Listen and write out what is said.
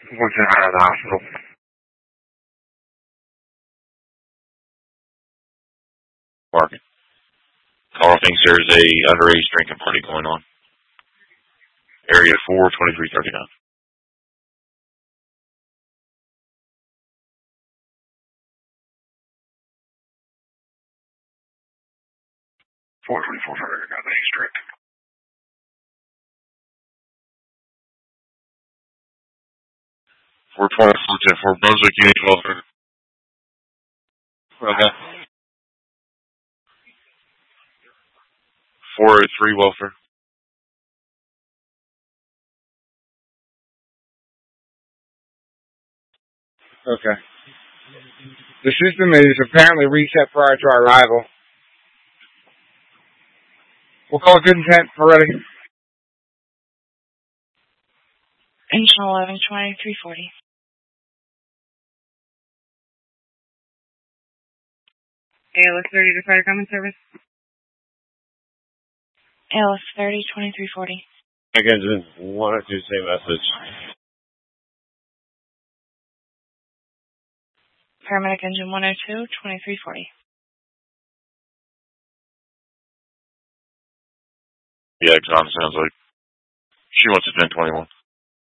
What's out of the hospital? Parking. Carl thinks there's a underage drinking party going on. Area 42339. Got the district. 424 Brunswick, Unit 12. Okay. 403 welfare. Okay. The system is apparently reset prior to our arrival. We'll call good intent for ready. Engine 11, 2340. ALS 30 to Fire Common Service. ALS 30, 2340. Engine 102, same message. Paramedic engine 102, 2340. Yeah, John sounds like she wants a 1021.